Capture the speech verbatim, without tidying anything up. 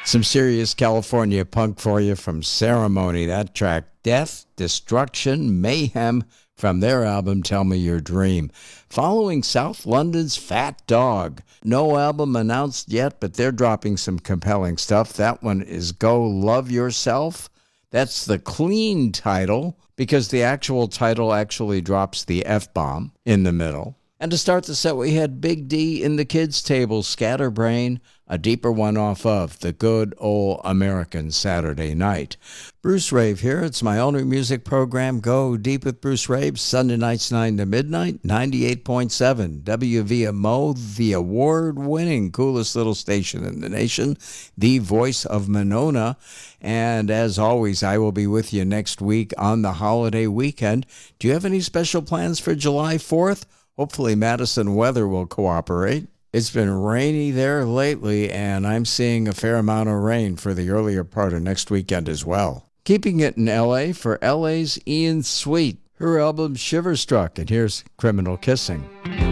Some serious California punk for you from Ceremony. That track, Death, Destruction, Mayhem, from their album Tell Me Your Dream. Following South London's Fat Dog. No album announced yet, but they're dropping some compelling stuff. That one is Go Love Yourself. That's the clean title, because the actual title actually drops the F-bomb in the middle. And to start the set, we had Big D in the Kids Table, Scatterbrain, a deeper one off of The Good Old American Saturday Night. Bruce Rave here. It's my only music program, Go Deep with Bruce Rave, Sunday nights nine to midnight, ninety-eight point seven W V M O, the award-winning coolest little station in the nation, the voice of Monona. And as always, I will be with you next week on the holiday weekend. Do you have any special plans for July fourth? Hopefully Madison weather will cooperate. It's been rainy there lately, and I'm seeing a fair amount of rain for the earlier part of next weekend as well. Keeping it in L A for L A's Ian Sweet, her album Shiverstruck, and here's Criminal Kissing.